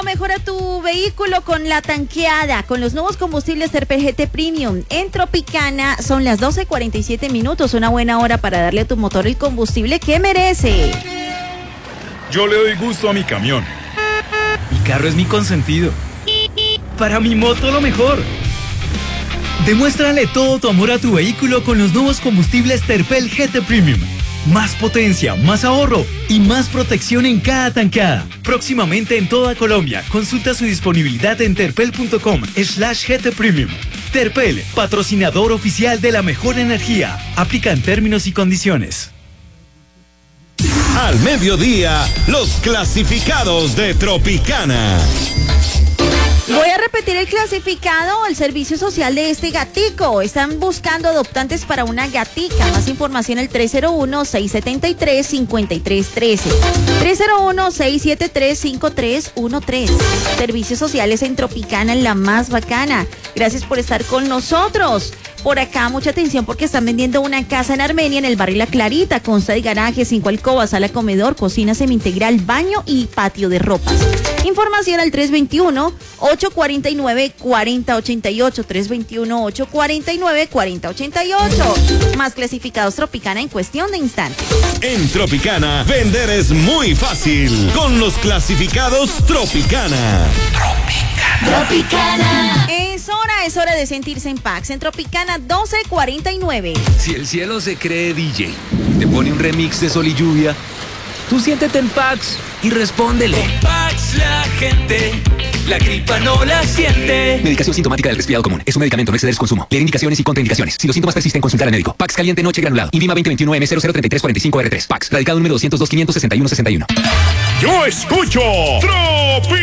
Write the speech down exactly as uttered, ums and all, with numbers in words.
mejor a tu vehículo con la tanqueada, con los nuevos combustibles Terpel G T Premium. En Tropicana son las doce cuarenta y siete minutos, una buena hora para darle a tu motor el combustible que merece. Yo le doy gusto a mi camión. Mi carro es mi consentido. Para mi moto lo mejor. Demuéstrale todo tu amor a tu vehículo con los nuevos combustibles Terpel G T Premium. Más potencia, más ahorro y más protección en cada tanqueada. Próximamente en toda Colombia. Consulta su disponibilidad en terpel.com slash GT Premium. Terpel, patrocinador oficial de la mejor energía. Aplican términos y condiciones. Al mediodía, los clasificados de Tropicana. Voy a repetir el clasificado, el servicio social de este gatico. Están buscando adoptantes para una gatica. Más información al tres cero uno, seis siete tres, cinco tres uno tres. tres cero uno, seis siete tres, cinco tres uno tres. Servicios sociales en Tropicana, la más bacana. Gracias por estar con nosotros. Por acá, mucha atención porque están vendiendo una casa en Armenia, en el barrio La Clarita. Consta de garaje, cinco alcobas, sala comedor, cocina semi-integral, baño y patio de ropas. Información al tres dos uno, ocho cuatro nueve, cuatro cero ocho ocho. tres dos uno, ocho cuatro nueve, cuatro cero ocho ocho. Más clasificados Tropicana en cuestión de instantes. En Tropicana, vender es muy fácil. Con los clasificados Tropicana. Tropicana. Tropicana. Es hora, es hora de sentirse en Pax. En Tropicana doce cuarenta y nueve. Si el cielo se cree D J, te pone un remix de Sol y Lluvia, tú siéntete en Pax y respóndele. Con Pax la gente, la gripa no la siente. Medicación sintomática del resfriado común. Es un medicamento, no exceder su consumo. Leer indicaciones y contraindicaciones. Si los síntomas persisten, consultar al médico. Pax caliente noche granulado. Invima veinte veintiuno M cero cero treinta y tres cuarenta y cinco R tres. Pax. Radicado número doscientos dos, quinientos sesenta y uno sesenta y uno. Yo escucho Tropi.